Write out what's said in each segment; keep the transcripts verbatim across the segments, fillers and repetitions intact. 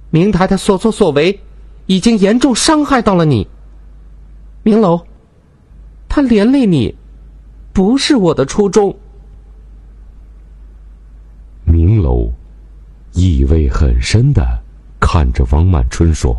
明台的所作所为已经严重伤害到了你。明楼，他连累你，不是我的初衷。 明楼意味很深地看着王满春说：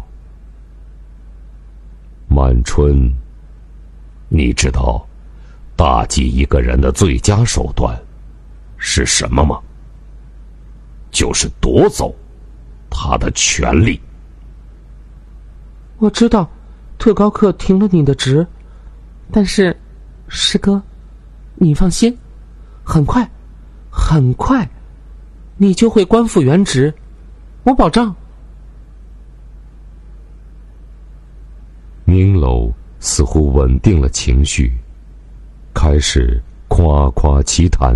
满春，你知道打击一个人的最佳手段是什么吗？就是夺走他的权利。 我知道特高课停了你的职，但是师哥，你放心，很快很快你就会官复原职，我保障。 明楼似乎稳定了情绪，开始夸夸其谈。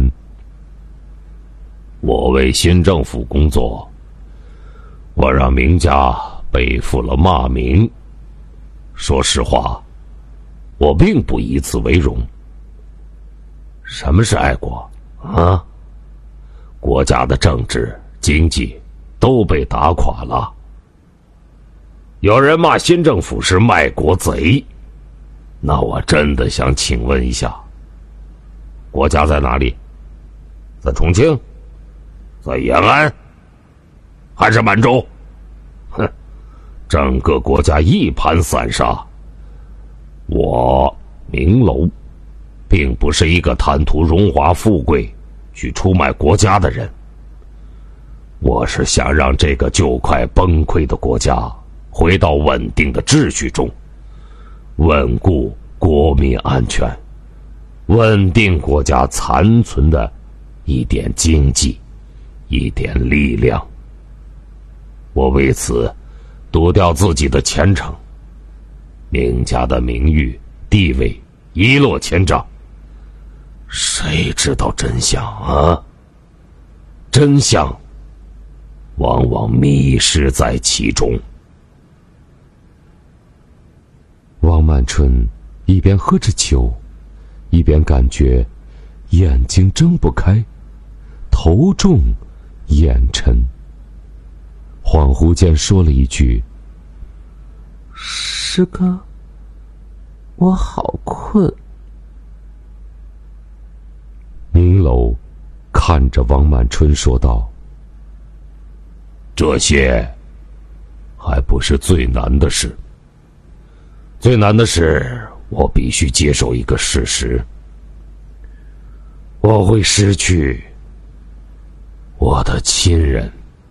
我为新政府工作，我让明家背负了骂名。说实话，我并不以此为荣。什么是爱国啊？国家的政治、经济都被打垮了。有人骂新政府是卖国贼，那我真的想请问一下，国家在哪里？在重庆？在延安？还是满洲？哼，整个国家一盘散沙。我明楼并不是一个贪图荣华富贵去出卖国家的人，我是想让这个就快崩溃的国家回到稳定的秩序中，稳固国民安全，稳定国家残存的一点经济，一点力量。我为此赌掉自己的前程，明家的名誉地位一落千丈。谁知道真相啊？真相往往迷失在其中。王满春一边喝着酒，一边感觉眼睛睁不开，头重眼沉，恍惚间说了一句： 师哥，我好困。 明楼看着王满春说道：这些还不是最难的事，最难的是我必须接受一个事实，我会失去我的亲人。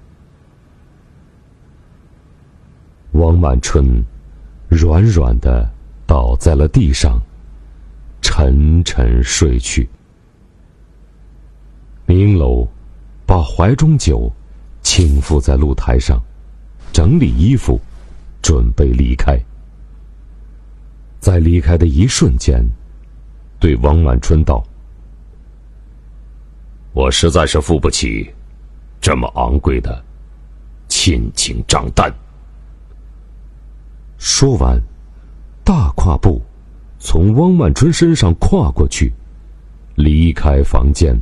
王满春软软地倒在了地上，沉沉睡去。明楼把怀中酒倾覆在露台上，整理衣服，准备离开。在离开的一瞬间，对王满春道：我实在是付不起这么昂贵的亲情账单。说完，大跨步从汪满春身上跨过去，离开房间。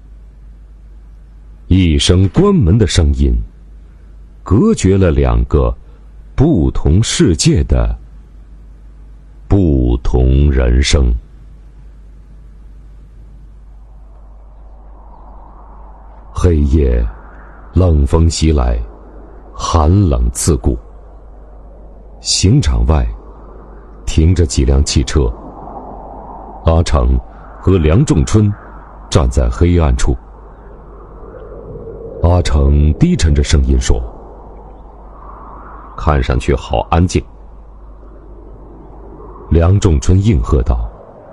一声关门的声音，隔绝了两个不同世界的不同人生。黑夜，冷风袭来，寒冷刺骨。刑场外停着几辆汽车，阿成和梁仲春站在黑暗处。阿成低沉着声音说：看上去好安静。梁仲春应和道：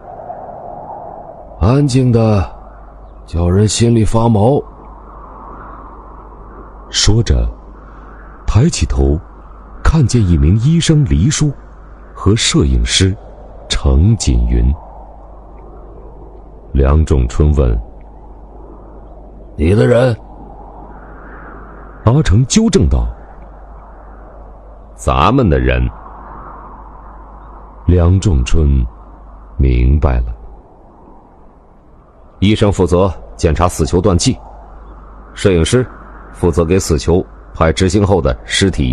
安静的叫人心里发毛。说着抬起头，看见一名医生黎叔和摄影师程锦云。梁仲春问：你的人？阿成纠正道：咱们的人。梁仲春明白了。医生负责检查死囚断气，摄影师负责给死囚拍执行后的尸体